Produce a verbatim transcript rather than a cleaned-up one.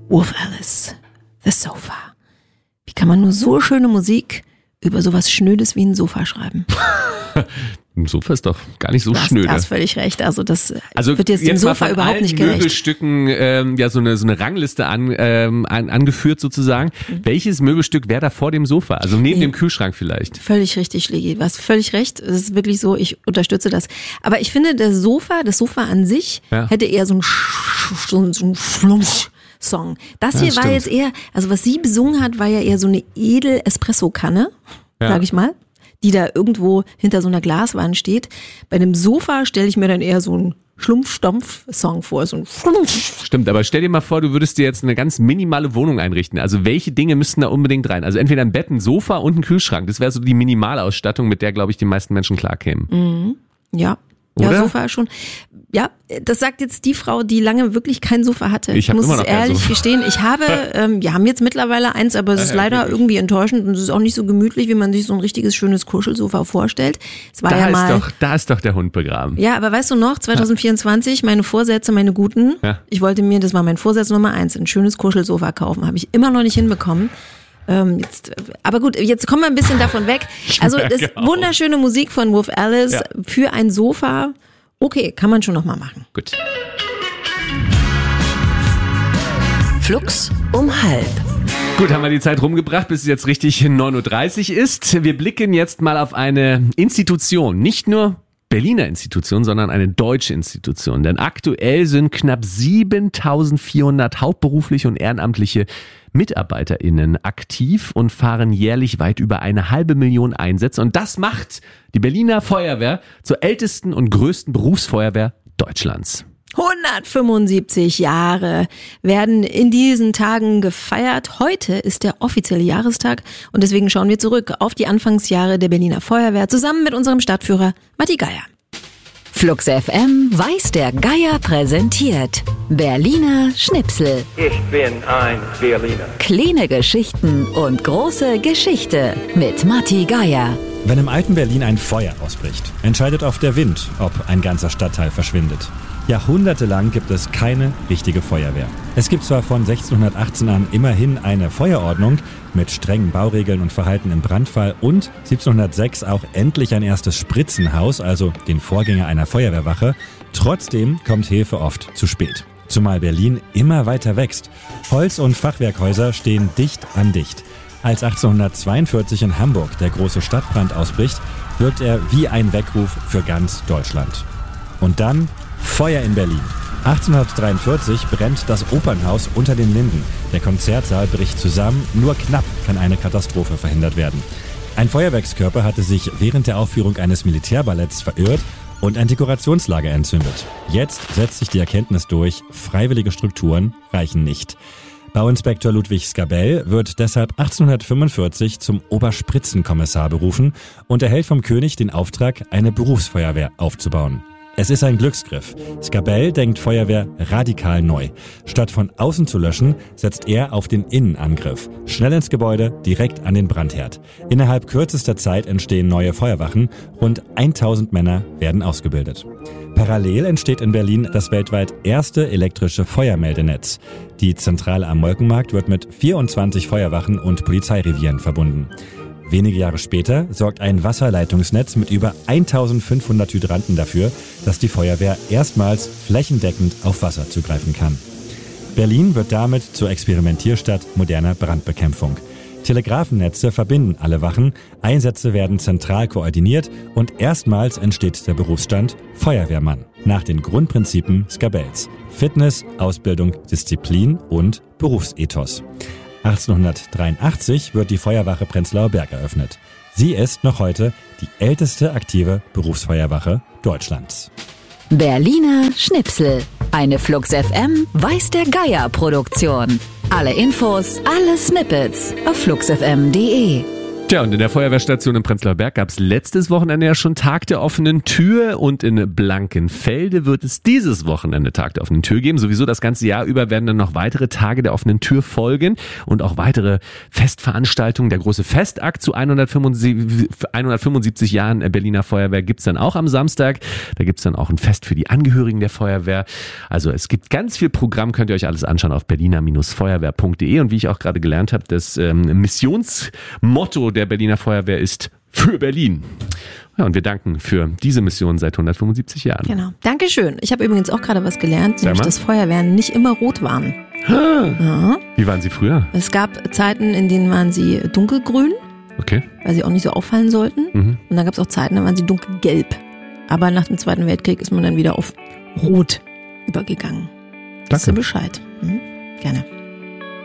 Wolf Alice, The Sofa. Wie kann man nur so schöne Musik über sowas Schnödes wie ein Sofa schreiben? Ein Sofa ist doch gar nicht so du hast, schnöde. Du hast völlig recht. Also das also wird jetzt, jetzt dem Sofa überhaupt nicht gerecht. Möbelstücken ähm, ja so eine so eine Rangliste an, ähm, an, angeführt sozusagen. Mhm. Welches Möbelstück wäre da vor dem Sofa? Also neben nee. dem Kühlschrank vielleicht. Völlig richtig, Schlägi. Du hast völlig recht. Es ist wirklich so, ich unterstütze das. Aber ich finde, das Sofa, das Sofa an sich ja. hätte eher so ein Sch- so ein, so ein Flumsch. Song. Das ja, hier das war stimmt. jetzt eher, also was sie besungen hat, war ja eher so eine edel Espresso-Kanne, ja. sag ich mal, die da irgendwo hinter so einer Glaswand steht. Bei dem Sofa stelle ich mir dann eher so einen Schlumpf-Stampf-Song vor. So ein Schlumpf. Stimmt, aber stell dir mal vor, du würdest dir jetzt eine ganz minimale Wohnung einrichten. Also welche Dinge müssten da unbedingt rein? Also entweder ein Bett, ein Sofa und ein Kühlschrank. Das wäre so die Minimalausstattung, mit der, glaube ich, die meisten Menschen klarkämen. Mhm. Ja. Oder? Ja, Sofa schon. Ja, das sagt jetzt die Frau, die lange wirklich kein Sofa hatte. Ich, ich muss immer noch es ehrlich Sofa. gestehen. Ich habe, ähm, wir haben jetzt mittlerweile eins, aber es ist ja, leider wirklich. irgendwie enttäuschend und es ist auch nicht so gemütlich, wie man sich so ein richtiges schönes Kuschelsofa vorstellt. Es war da, ja ist mal, doch, da ist doch der Hund begraben. Ja, aber weißt du noch, zwanzig vierundzwanzig, meine Vorsätze, meine guten. Ja. Ich wollte mir, das war mein Vorsatz Nummer eins, ein schönes Kuschelsofa kaufen. Habe ich immer noch nicht hinbekommen. Ähm, jetzt, aber gut, jetzt kommen wir ein bisschen davon weg. Also das wunderschöne Musik von Wolf Alice ja. für ein Sofa. Okay, kann man schon noch mal machen. Gut. Flux um halb. Gut, haben wir die Zeit rumgebracht, bis es jetzt richtig neun Uhr dreißig ist. Wir blicken jetzt mal auf eine Institution. Nicht nur Berliner Institution, sondern eine deutsche Institution. Denn aktuell sind knapp siebentausendvierhundert hauptberufliche und ehrenamtliche MitarbeiterInnen aktiv und fahren jährlich weit über eine halbe Million Einsätze. Und das macht die Berliner Feuerwehr zur ältesten und größten Berufsfeuerwehr Deutschlands. hundertfünfundsiebzig Jahre werden in diesen Tagen gefeiert. Heute ist der offizielle Jahrestag und deswegen schauen wir zurück auf die Anfangsjahre der Berliner Feuerwehr zusammen mit unserem Stadtführer Matti Geier. Flux F M weiß der Geier präsentiert Berliner Schnipsel. Ich bin ein Berliner. Kleine Geschichten und große Geschichte mit Matti Geier. Wenn im alten Berlin ein Feuer ausbricht, entscheidet oft der Wind, ob ein ganzer Stadtteil verschwindet. Jahrhundertelang gibt es keine richtige Feuerwehr. Es gibt zwar von sechzehnhundertachtzehn an immerhin eine Feuerordnung mit strengen Bauregeln und Verhalten im Brandfall und siebzehnhundertsechs auch endlich ein erstes Spritzenhaus, also den Vorgänger einer Feuerwehrwache. Trotzdem kommt Hilfe oft zu spät. Zumal Berlin immer weiter wächst. Holz- und Fachwerkhäuser stehen dicht an dicht. Als achtzehnhundertzweiundvierzig in Hamburg der große Stadtbrand ausbricht, wirkt er wie ein Weckruf für ganz Deutschland. Und dann Feuer in Berlin. achtzehnhundertdreiundvierzig brennt das Opernhaus unter den Linden. Der Konzertsaal bricht zusammen, nur knapp kann eine Katastrophe verhindert werden. Ein Feuerwerkskörper hatte sich während der Aufführung eines Militärballetts verirrt und ein Dekorationslager entzündet. Jetzt setzt sich die Erkenntnis durch, freiwillige Strukturen reichen nicht. Bauinspektor Ludwig Skabell wird deshalb achtzehnhundertfünfundvierzig zum Oberspritzenkommissar berufen und erhält vom König den Auftrag, eine Berufsfeuerwehr aufzubauen. Es ist ein Glücksgriff. Skabell denkt Feuerwehr radikal neu. Statt von außen zu löschen, setzt er auf den Innenangriff. Schnell ins Gebäude, direkt an den Brandherd. Innerhalb kürzester Zeit entstehen neue Feuerwachen. Rund tausend Männer werden ausgebildet. Parallel entsteht in Berlin das weltweit erste elektrische Feuermeldenetz. Die Zentrale am Molkenmarkt wird mit vierundzwanzig Feuerwachen und Polizeirevieren verbunden. Wenige Jahre später sorgt ein Wasserleitungsnetz mit über eintausendfünfhundert Hydranten dafür, dass die Feuerwehr erstmals flächendeckend auf Wasser zugreifen kann. Berlin wird damit zur Experimentierstadt moderner Brandbekämpfung. Telegrafennetze verbinden alle Wachen, Einsätze werden zentral koordiniert und erstmals entsteht der Berufsstand Feuerwehrmann nach den Grundprinzipien Skabells: Fitness, Ausbildung, Disziplin und Berufsethos. achtzehnhundertdreiundachtzig wird die Feuerwache Prenzlauer Berg eröffnet. Sie ist noch heute die älteste aktive Berufsfeuerwache Deutschlands. Berliner Schnipsel. Eine Flux F M weiß der Geier Produktion. Alle Infos, alle Snippets auf flux f m punkt d e. Tja, und in der Feuerwehrstation in Prenzlauer Berg gab es letztes Wochenende ja schon Tag der offenen Tür und in Blankenfelde wird es dieses Wochenende Tag der offenen Tür geben. Sowieso das ganze Jahr über werden dann noch weitere Tage der offenen Tür folgen und auch weitere Festveranstaltungen. Der große Festakt zu hundertfünfundsiebzig Jahren Berliner Feuerwehr gibt's dann auch am Samstag. Da gibt's dann auch ein Fest für die Angehörigen der Feuerwehr. Also es gibt ganz viel Programm, könnt ihr euch alles anschauen auf berliner Feuerwehr punkt de und wie ich auch gerade gelernt habe, das ähm, Missionsmotto der Berliner Feuerwehr ist für Berlin. Ja, und wir danken für diese Mission seit hundertfünfundsiebzig Jahren. Genau. Dankeschön. Ich habe übrigens auch gerade was gelernt, nämlich, dass Feuerwehren nicht immer rot waren. Ja. Wie waren sie früher? Es gab Zeiten, in denen waren sie dunkelgrün, okay, weil sie auch nicht so auffallen sollten. Mhm. Und dann gab es auch Zeiten, da waren sie dunkelgelb. Aber nach dem Zweiten Weltkrieg ist man dann wieder auf rot übergegangen. Danke. Wisst ihr Bescheid? Mhm. Gerne.